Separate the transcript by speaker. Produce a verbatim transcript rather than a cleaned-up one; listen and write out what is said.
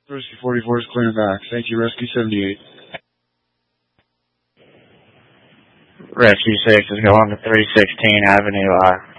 Speaker 1: Rescue forty-four is clearing back. Thank you, Rescue seventy-eight.
Speaker 2: Rescue six is going to three sixteen Avenue I.